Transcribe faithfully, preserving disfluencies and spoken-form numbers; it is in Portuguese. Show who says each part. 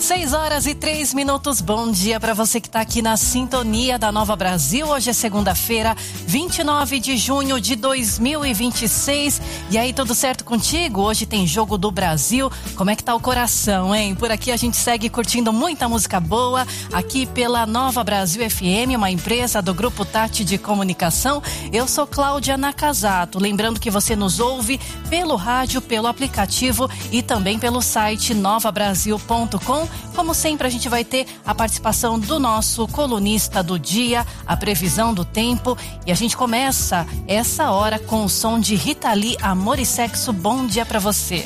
Speaker 1: Seis horas e três minutos, bom dia para você que está aqui na sintonia da Nova Brasil. Hoje é segunda-feira, vinte e nove de junho de dois mil e vinte e seis. E aí, tudo certo contigo? Hoje tem Jogo do Brasil. Como é que tá o coração, hein? Por aqui a gente segue curtindo muita música boa, aqui pela Nova Brasil F M, uma empresa do Grupo Tati de Comunicação. Eu sou Cláudia Nakazato. Lembrando que você nos ouve pelo rádio, pelo aplicativo e também pelo site nova brasil ponto com. Como sempre, a gente vai ter a participação do nosso colunista do dia, a previsão do tempo, e a gente começa essa hora com o som de Rita Lee, Amor e Sexo. Bom dia pra você.